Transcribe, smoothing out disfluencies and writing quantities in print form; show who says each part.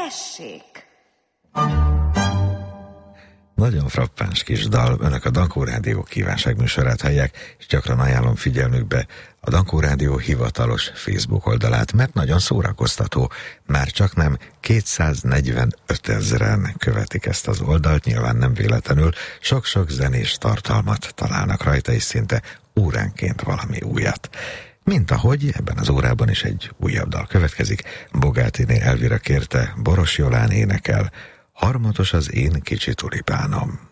Speaker 1: tessék!
Speaker 2: Nagyon frappáns kis dal. Önök a Dankó Rádió kívánságműsorát hallják, és gyakran ajánlom figyelmükbe a Dankó Rádió hivatalos Facebook oldalát, mert nagyon szórakoztató. Már csak nem 245 000-en követik ezt az oldalt, nyilván nem véletlenül. Sok-sok zenés tartalmat találnak rajta, és szinte óránként valami újat. Mint ahogy ebben az órában is egy újabb dal következik. Bogátiné Elvira kérte, Boros Jolán énekel, Harmatos az én kicsi tulipánom.